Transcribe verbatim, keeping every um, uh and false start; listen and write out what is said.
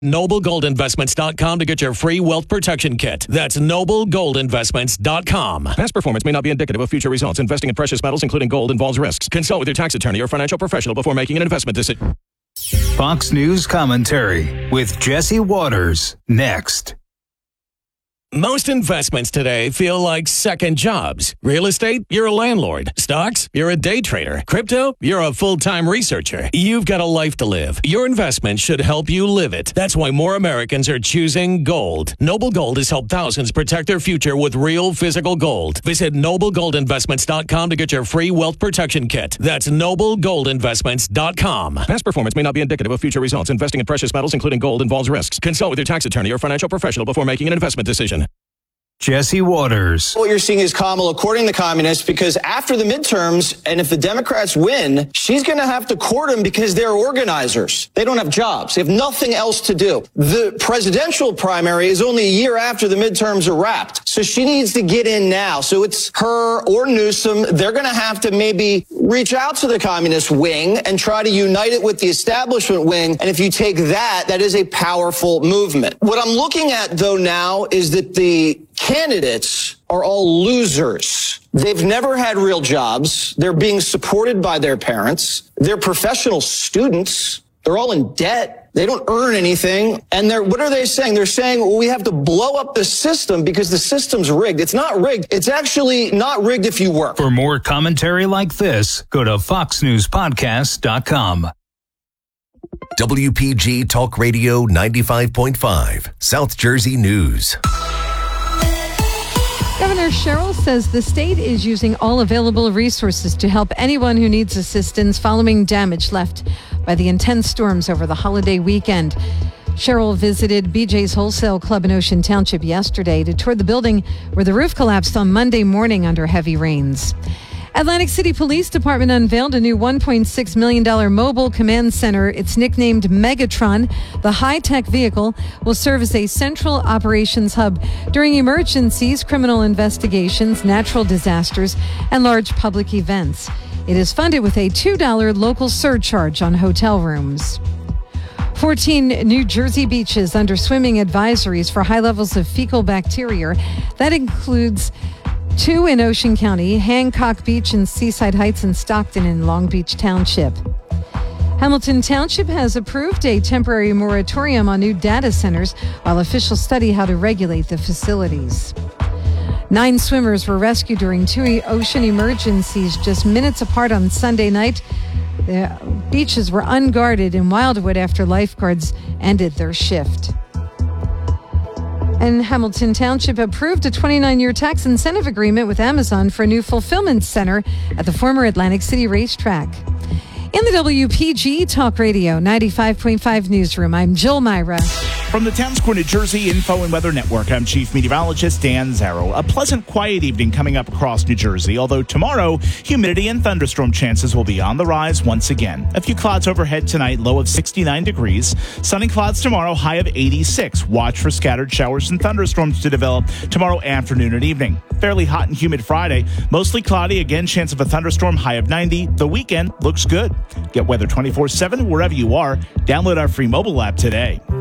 Noble Gold Investments dot com to get your free wealth protection kit. That's Noble Gold Investments dot com. Past performance may not be indicative of future results. Investing in precious metals, including gold, involves risks. Consult with your tax attorney or financial professional before making an investment decision. Fox News Commentary with Jesse Waters. Next. Most investments today feel like second jobs. Real estate, you're a landlord. Stocks, you're a day trader. Crypto, you're a full-time researcher. You've got a life to live. Your investment should help you live it. That's why more Americans are choosing gold. Noble Gold has helped thousands protect their future with real physical gold. Visit Noble Gold Investments dot com to get your free wealth protection kit. That's Noble Gold Investments dot com. Past performance may not be indicative of future results. Investing in precious metals, including gold, involves risks. Consult with your tax attorney or financial professional before making an investment decision. Jesse Waters. What you're seeing is Kamala courting the communists because after the midterms, and if the Democrats win, she's going to have to court them because they're organizers. They don't have jobs. They have nothing else to do. The presidential primary is only a year after the midterms are wrapped. So she needs to get in now. So it's her or Newsom. They're going to have to maybe reach out to the communist wing and try to unite it with the establishment wing. And if you take that, that is a powerful movement. What I'm looking at, though, now is that the candidates are all losers. They've never had real jobs. They're being supported by their parents. They're professional students. They're all in debt. They don't earn anything. And they're, what are they saying? They're saying, well, we have to blow up the system because the system's rigged. It's not rigged. It's actually not rigged if you work. For more commentary like this, go to fox news podcast dot com. W P G Talk Radio ninety-five point five, South Jersey News. Governor Sherrill says the state is using all available resources to help anyone who needs assistance following damage left by the intense storms over the holiday weekend. Sherrill visited B J's Wholesale Club in Ocean Township yesterday to tour the building where the roof collapsed on Monday morning under heavy rains. Atlantic City Police Department unveiled a new one point six million dollars mobile command center. It's nicknamed Megatron. The high-tech vehicle will serve as a central operations hub during emergencies, criminal investigations, natural disasters, and large public events. It is funded with a two dollars local surcharge on hotel rooms. fourteen New Jersey beaches under swimming advisories for high levels of fecal bacteria. That includes two in Ocean County, Hancock Beach and Seaside Heights and Stockton in Long Beach Township. Hamilton Township has approved a temporary moratorium on new data centers while officials study how to regulate the facilities. Nine swimmers were rescued during two ocean emergencies just minutes apart on Sunday night. The beaches were unguarded in Wildwood after lifeguards ended their shift. And Hamilton Township approved a twenty-nine year tax incentive agreement with Amazon for a new fulfillment center at the former Atlantic City racetrack. In the W P G Talk Radio ninety-five point five newsroom, I'm Jill Myra. From the Towns Corps, New Jersey Info and Weather Network, I'm Chief Meteorologist Dan Zarrow. A pleasant, quiet evening coming up across New Jersey, although tomorrow, humidity and thunderstorm chances will be on the rise once again. A few clouds overhead tonight, low of sixty-nine degrees. Sunny clouds tomorrow, high of eighty-six. Watch for scattered showers and thunderstorms to develop tomorrow afternoon and evening. Fairly hot and humid Friday, mostly cloudy, again chance of a thunderstorm, high of ninety. The weekend looks good. Get weather twenty-four seven wherever you are. Download our free mobile app today.